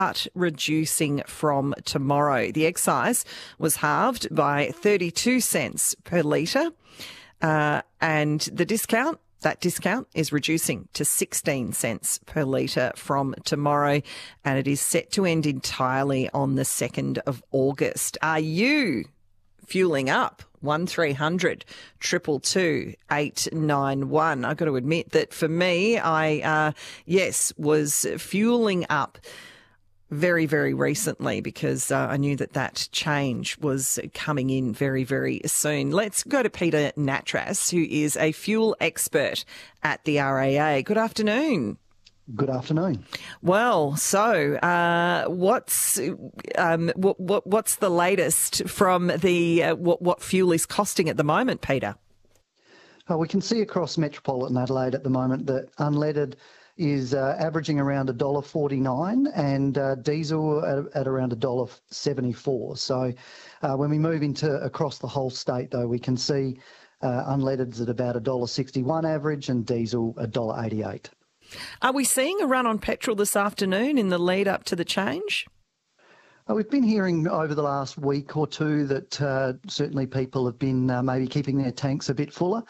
but reducing from tomorrow. The excise was halved by 32 cents per litre, and the discount, that discount is reducing to 16 cents per litre from tomorrow, and it is set to end entirely on the 2nd of August. Are you fueling up? 1300 222 891. I've got to admit that for me, I was fueling up very, very recently because I knew that change was coming in very, very soon. Let's go to Peter Nattrass, who is a fuel expert at the RAA. Good afternoon. Good afternoon. Well, so what's the latest from the what fuel is costing at the moment, Peter? We can see across metropolitan Adelaide at the moment that unleaded is averaging around $1.49 and diesel at around $1.74. So when we move into across the whole state, though, we can see unleaded's at about $1.61 average and diesel $1.88. Are we seeing a run on petrol this afternoon in the lead up to the change? We've been hearing over the last week or two that certainly people have been maybe keeping their tanks a bit fuller.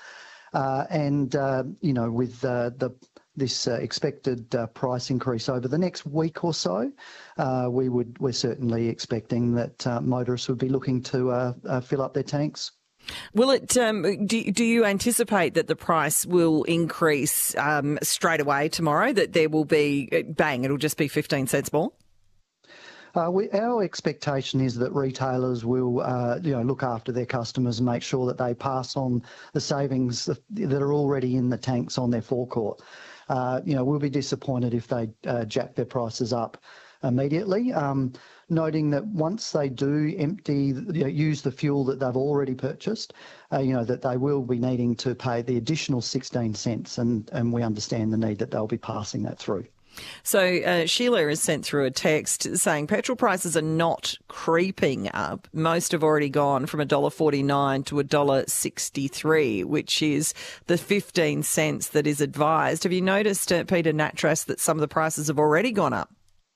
With this expected price increase over the next week or so, we're certainly expecting that motorists would be looking to fill up their tanks. Will it? Do you anticipate that the price will increase straight away tomorrow? That there will be bang? It'll just be 15 cents more. Our expectation is that retailers will, look after their customers and make sure that they pass on the savings that are already in the tanks on their forecourt. We'll be disappointed if they jack their prices up immediately. Noting that once they do use the fuel that they've already purchased, that they will be needing to pay the additional 16 cents, and we understand the need that they'll be passing that through. So Sheila has sent through a text saying petrol prices are not creeping up. Most have already gone from $1.49 to $1.63, which is the 15 cents that is advised. Have you noticed, Peter Nattrass, that some of the prices have already gone up?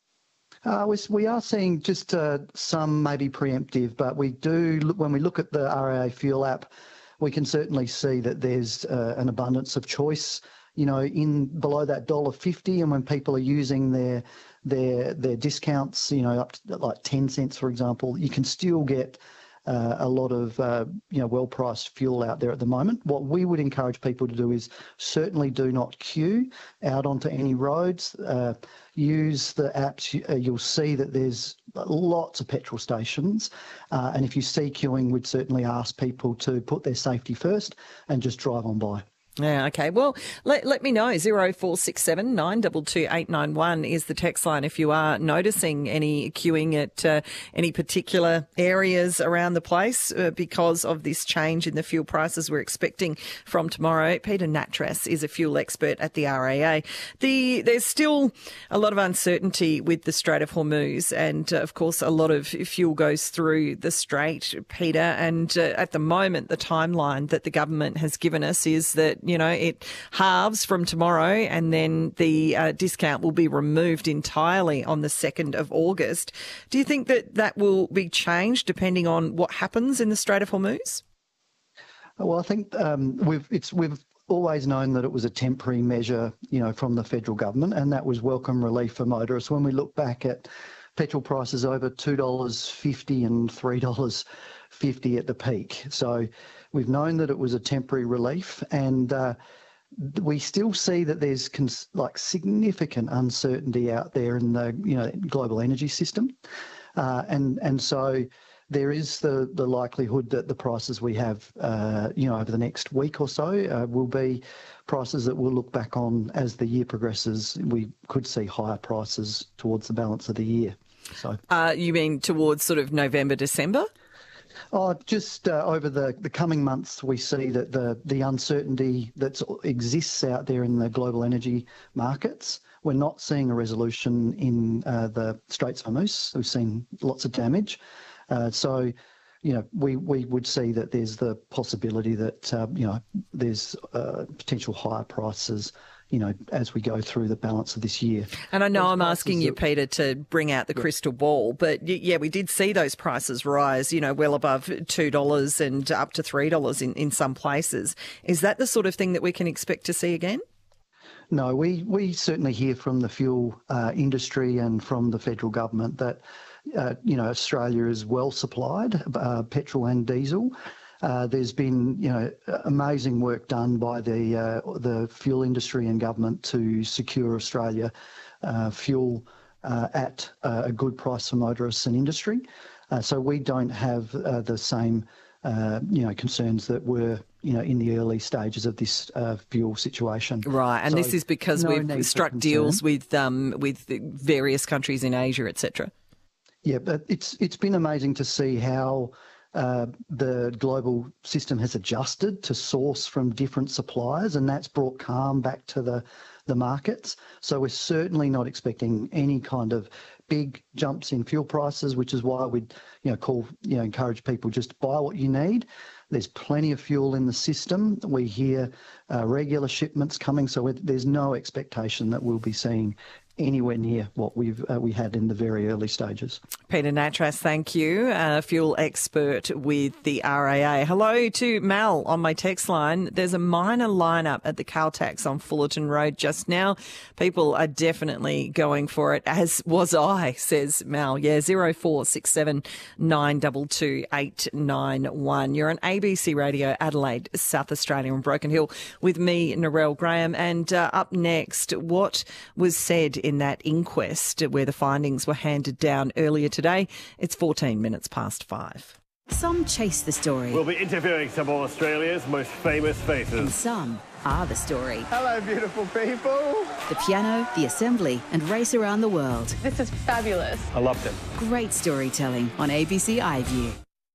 We are seeing just some maybe preemptive, but we do, when we look at the RAA Fuel app, we can certainly see that there's an abundance of choice, in below that $1.50, and when people are using their discounts, up to like 10 cents, for example, you can still get a lot of well-priced fuel out there at the moment. What we would encourage people to do is certainly do not queue out onto any roads. Use the apps. You'll see that there's lots of petrol stations, and if you see queuing, we'd certainly ask people to put their safety first and just drive on by. Yeah, okay. Well, let me know. 0467 922 891 is the text line if you are noticing any queuing at any particular areas around the place because of this change in the fuel prices we're expecting from tomorrow. Peter Nattrass is a fuel expert at the RAA. There's still a lot of uncertainty with the Strait of Hormuz, and of course a lot of fuel goes through the Strait, Peter, and at the moment the timeline that the government has given us is that it halves from tomorrow, and then the discount will be removed entirely on the 2nd of August. Do you think that will be changed depending on what happens in the Strait of Hormuz? Well, I think we've always known that it was a temporary measure, from the federal government, and that was welcome relief for motorists. When we look back at petrol prices over $2.50 and $3.50 at the peak. So we've known that it was a temporary relief, and we still see that there's significant uncertainty out there in the global energy system, and so there is the likelihood that the prices we have over the next week or so will be prices that we'll look back on as the year progresses. We could see higher prices towards the balance of the year. So, you mean towards sort of November, December? Just over the coming months, we see that the uncertainty that exists out there in the global energy markets. We're not seeing a resolution in the Straits of Hormuz. We've seen lots of damage. We would see that there's the possibility that, there's potential higher prices as we go through the balance of this year. And I know I'm asking you, Peter, to bring out the crystal ball, but we did see those prices rise, well above $2 and up to $3 in some places. Is that the sort of thing that we can expect to see again? No, we certainly hear from the fuel industry and from the federal government that, Australia is well supplied, petrol and diesel. There's been, amazing work done by the fuel industry and government to secure Australia fuel at a good price for motorists and industry. So we don't have the same, concerns that were, in the early stages of this fuel situation. Right, and so this is because we've struck deals with various countries in Asia, etc. Yeah, but it's been amazing to see how the global system has adjusted to source from different suppliers, and that's brought calm back to the markets. So we're certainly not expecting any kind of big jumps in fuel prices, which is why we'd encourage people just buy what you need. There's plenty of fuel in the system. We hear regular shipments coming, so there's no expectation that we'll be seeing anywhere near what we had in the very early stages. Peter Nattrass, thank you, fuel expert with the RAA. Hello to Mel on my text line. There's a minor lineup at the Caltex on Fullerton Road just now. People are definitely going for it, as was I, says Mel. Yeah, 0467 922 891. You're on ABC Radio, Adelaide, South Australia and Broken Hill with me, Narelle Graham. And up next, what was said in that inquest where the findings were handed down earlier today. It's 14 minutes past 5. Some chase the story. We'll be interviewing some of Australia's most famous faces. And some are the story. Hello, beautiful people. The piano, the assembly and race around the world. This is fabulous. I loved it. Great storytelling on ABC iView.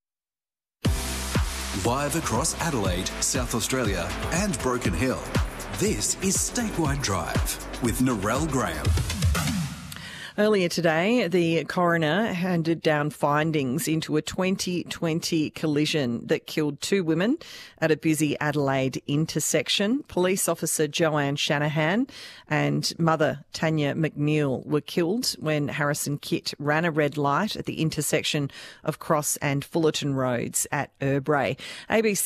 Live across Adelaide, South Australia and Broken Hill. This is Statewide Drive with Narelle Graham. Earlier today, the coroner handed down findings into a 2020 collision that killed two women at a busy Adelaide intersection. Police officer Joanne Shanahan and mother Tanya McNeil were killed when Harrison Kitt ran a red light at the intersection of Cross and Fullerton Roads at Erbray. ABC